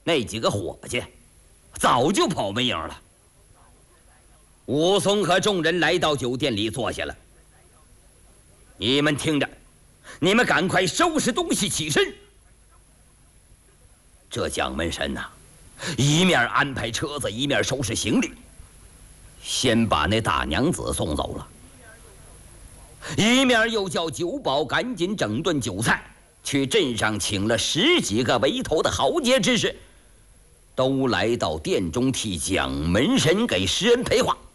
那几个伙计早就跑没影了。武松和众人来到酒店里坐下了。你们听着，你们赶快收拾东西起身。这蒋门神呐，一面安排车子，一面收拾行李，先把那大娘子送走了，一面又叫酒保赶紧整顿酒菜，去镇上请了10几个为头的豪杰之士，都来到殿中替蒋门神给施恩陪话。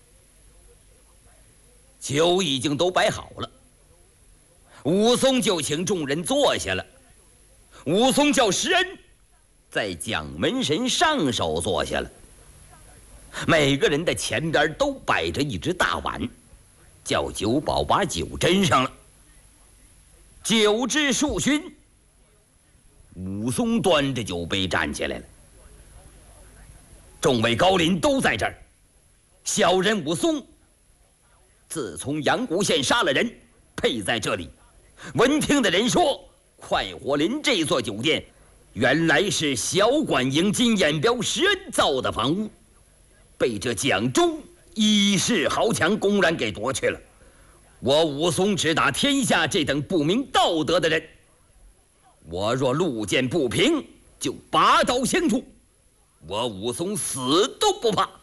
酒已经都摆好了，武松就请众人坐下了。武松叫施恩在蒋门神上手坐下了，每个人的前边都摆着一只大碗，叫酒保把酒斟上了。酒至数巡，武松端着酒杯站起来了。众位高邻都在这儿，小人武松自从阳谷县杀了人，配在这里。闻听的人说，快活林这座酒店原来是小管营金眼彪施恩造的房屋，被这蒋忠一世豪强公然给夺去了。我武松只打天下这等不明道德的人，我若路见不平，就拔刀相助，我武松死都不怕。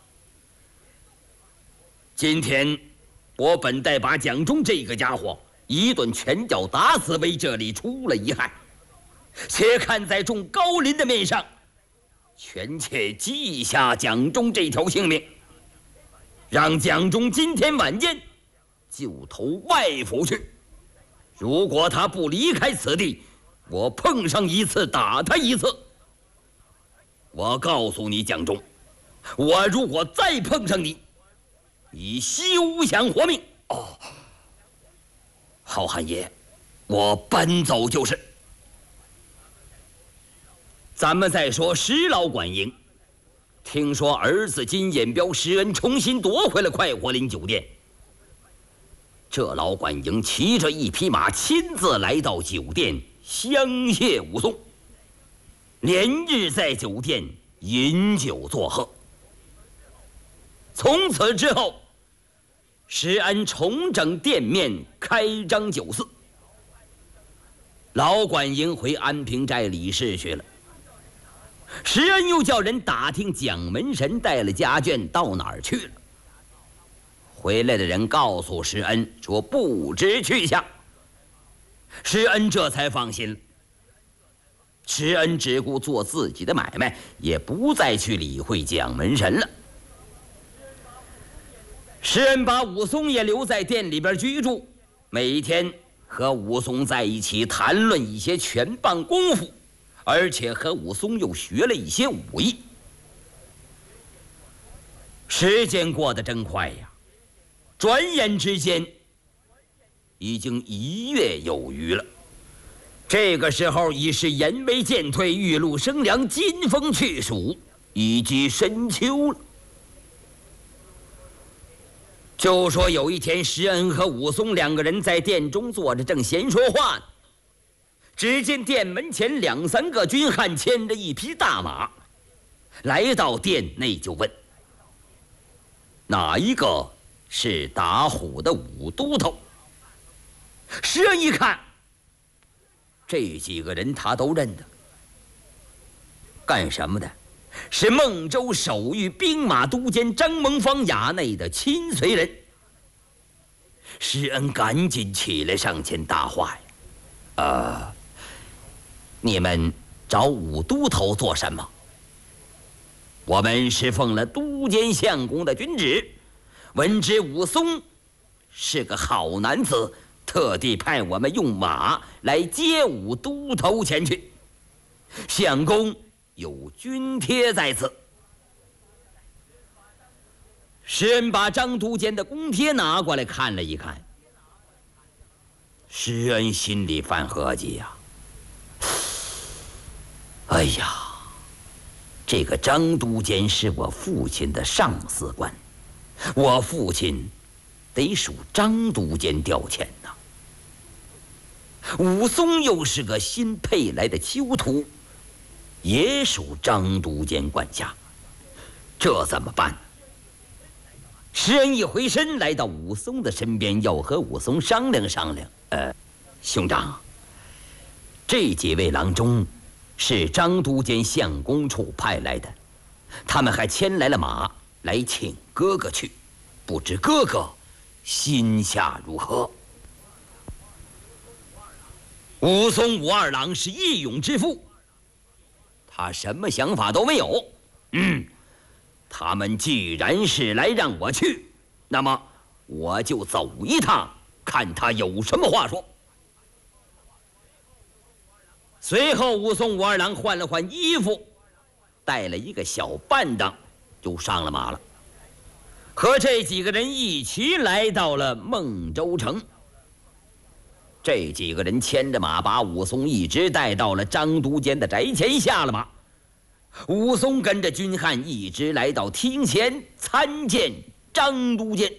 今天我本待把蒋忠这个家伙一顿拳脚打死，为这里出了遗害，且看在众高邻的面上，权且记下蒋忠这条性命，让蒋忠今天晚间就投外府去。如果他不离开此地，我碰上一次打他一次。我告诉你，蒋忠，我如果再碰上你，你休想活命。哦，好汉爷，我搬走就是。咱们再说石老管营，听说儿子金眼彪施恩重新夺回了快活林酒店，这老管营骑着一匹马亲自来到酒店相谢武松，连日在酒店饮酒作贺。从此之后，施恩重整店面，开张酒肆。老管营回安平寨理事去了。施恩又叫人打听蒋门神带了家眷到哪儿去了。回来的人告诉施恩说不知去向。施恩这才放心了。施恩只顾做自己的买卖，也不再去理会蒋门神了。施恩把武松也留在店里边居住，每天和武松在一起谈论一些拳棒功夫，而且和武松又学了一些武艺。时间过得真快呀，转眼之间已经1月有余了。这个时候已是颜威渐退，玉露生凉，金风去暑，已经深秋了。就说有一天，施恩和武松2个人在店中坐着，正闲说话呢。只见店门前2、3个军汉牵着一匹大马，来到店内就问：哪一个是打虎的武都头？施恩一看，这几个人他都认得。干什么的？是孟州守御兵马都监张蒙方衙内的亲随人。施恩赶紧起来上前搭话呀：你们找武都头做什么？我们是奉了都监相公的军旨，闻知武松是个好男子，特地派我们用马来接武都头前去。相公有军帖在此。施恩把张都监的公帖拿过来看了一看，施恩心里犯合计呀，哎呀，这个张都监是我父亲的上司官，我父亲得属张都监调遣呐。武松又是个新配来的囚徒， 也属张都监管辖，这怎么办？石恩一回身来到武松的身边，要和武松商量商量。兄长，这几位郎中是张都监相公处派来的，他们还牵来了马来请哥哥去，不知哥哥心下如何？武松武二郎是义勇之妇，他什么想法都没有。他们既然是来让我去，那么我就走一趟，看他有什么话说。随后武松武二郎换了换衣服，带了一个小伴当，就上了马了，和这几个人一起来到了孟州城。这几个人牵着马，把武松一直带到了张都监的宅前，下了马。武松跟着军汉一直来到厅前参见张都监。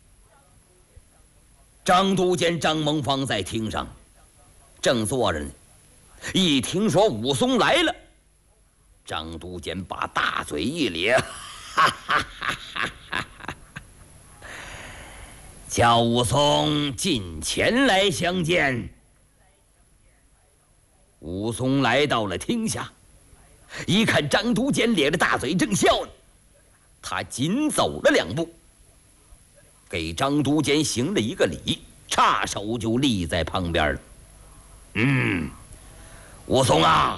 张都监张蒙方在厅上正坐着呢，一听说武松来了，张都监把大嘴一咧，哈哈哈哈哈哈，叫武松进前来相见。武松来到了厅下，一看张都监咧着大嘴正笑呢，他紧走了2步，给张都监行了一个礼，叉手就立在旁边了。武松啊，